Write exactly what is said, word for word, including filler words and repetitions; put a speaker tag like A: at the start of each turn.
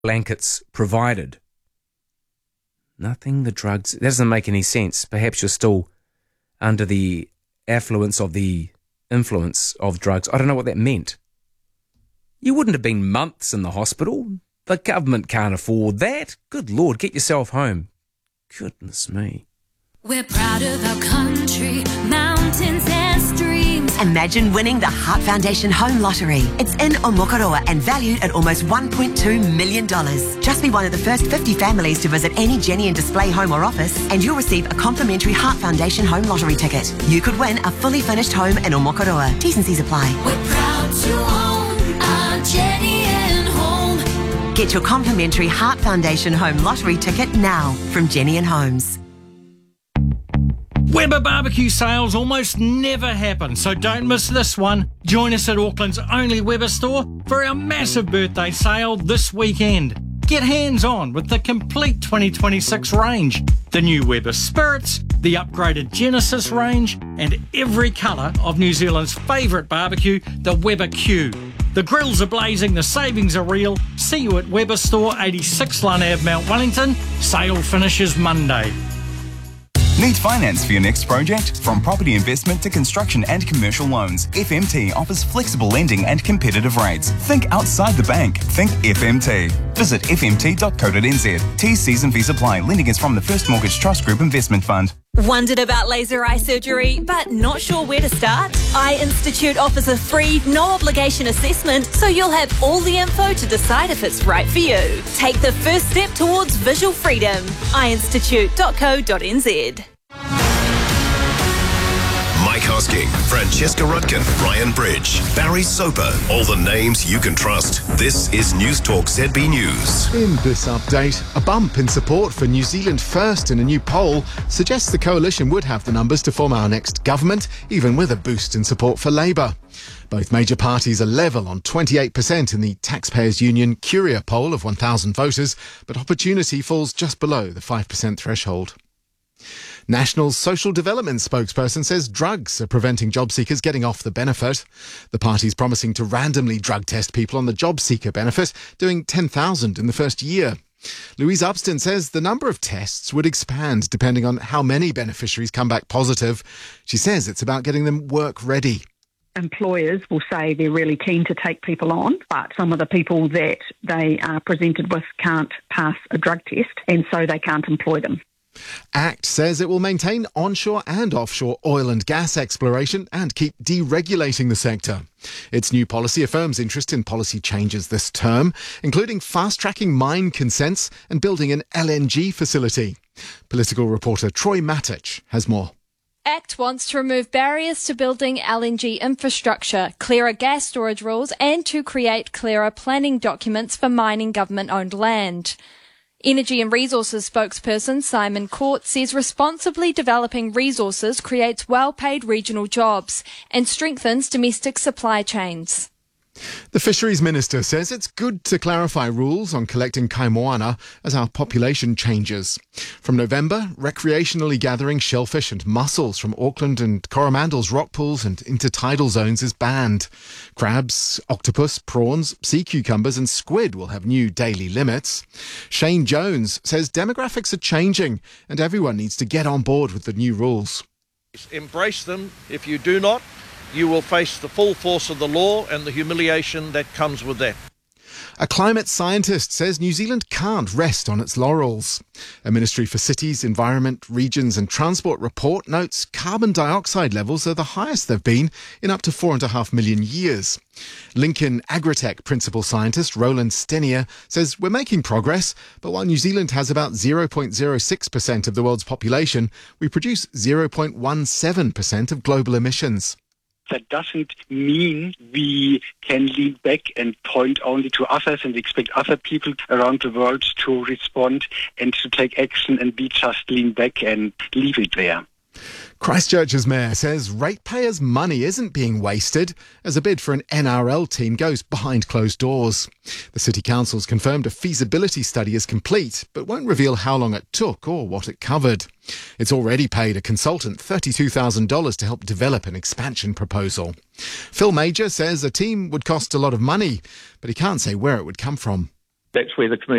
A: blankets provided. Nothing the drugs... That doesn't make any sense. Perhaps you're still under the affluence of the influence of drugs. I don't know what that meant. You wouldn't have been months in the hospital. The government can't afford that. Good Lord, get yourself home. Goodness me.
B: We're proud of our country, mountains and streams.
C: Imagine winning the Heart Foundation Home Lottery. It's in Omokoroa and valued at almost one point two million dollars. Just be one of the first fifty families to visit any Jenny and Display home or office and you'll receive a complimentary Heart Foundation Home Lottery ticket. You could win a fully furnished home in Omokoroa. T's and C's apply.
B: We're proud to own our Jenny and Home.
C: Get your complimentary Heart Foundation Home Lottery ticket now from Jenny and Homes.
D: Weber barbecue sales almost never happen, so don't miss this one. Join us at Auckland's only Weber store for our massive birthday sale this weekend. Get hands-on with the complete twenty twenty-six range. The new Weber Spirits, the upgraded Genesis range, and every colour of New Zealand's favourite barbecue, the Weber Q. The grills are blazing, the savings are real. See you at Weber Store, eighty-six Lund Avenue, Mount Wellington. Sale finishes Monday.
E: Need finance for your next project? From property investment to construction and commercial loans, F M T offers flexible lending and competitive rates. Think outside the bank. Think F M T. Visit f m t dot co dot n z. T's, C's and V's apply. Lending is from the First Mortgage Trust Group Investment Fund.
F: Wondered about laser eye surgery, but not sure where to start? Eye Institute offers a free, no-obligation assessment, so you'll have all the info to decide if it's right for you. Take the first step towards visual freedom. eye institute dot co dot n z.
G: Mike Hosking, Francesca Rudkin, Ryan Bridge, Barry Soper, all the names you can trust. This is News Talk Z B News.
H: In this update, a bump in support for New Zealand First in a new poll suggests the coalition would have the numbers to form our next government, even with a boost in support for Labour. Both major parties are level on twenty-eight percent in the Taxpayers Union Curia poll of one thousand voters, but Opportunity falls just below the five percent threshold. National Social Development spokesperson says drugs are preventing job seekers getting off the benefit. The party's promising to randomly drug test people on the job seeker benefit, doing ten thousand in the first year. Louise Upston says the number of tests would expand depending on how many beneficiaries come back positive. She says it's about getting them work ready.
I: Employers will say they're really keen to take people on, but some of the people that they are presented with can't pass a drug test, and so they can't employ them.
H: ACT says it will maintain onshore and offshore oil and gas exploration and keep deregulating the sector. Its new policy affirms interest in policy changes this term, including fast-tracking mine consents and building an L N G facility. Political reporter Troy Matic has more.
J: ACT wants to remove barriers to building L N G infrastructure, clearer gas storage rules and to create clearer planning documents for mining government-owned land. Energy and Resources spokesperson Simon Court says responsibly developing resources creates well-paid regional jobs and strengthens domestic supply chains.
H: The Fisheries Minister says it's good to clarify rules on collecting kaimoana as our population changes. From November, recreationally gathering shellfish and mussels from Auckland and Coromandel's rock pools and intertidal zones is banned. Crabs, octopus, prawns, sea cucumbers and squid will have new daily limits. Shane Jones says demographics are changing and everyone needs to get on board with the new rules.
K: Embrace them. If you do not, you will face the full force of the law and the humiliation that comes with that.
H: A climate scientist says New Zealand can't rest on its laurels. A Ministry for Cities, Environment, Regions and Transport report notes carbon dioxide levels are the highest they've been in up to four and a half million years. Lincoln Agritech principal scientist Roland Stenier says we're making progress, but while New Zealand has about zero point zero six percent of the world's population, we produce zero point one seven percent of global emissions.
L: That doesn't mean we can lean back and point only to others and expect other people around the world to respond and to take action, and we just lean back and leave it there.
H: Christchurch's mayor says ratepayers' money isn't being wasted as a bid for an N R L team goes behind closed doors. The City Council's confirmed a feasibility study is complete, but won't reveal how long it took or what it covered. It's already paid a consultant thirty-two thousand dollars to help develop an expansion proposal. Phil Major says a team would cost a lot of money, but he can't say where it would come from.
M: That's where the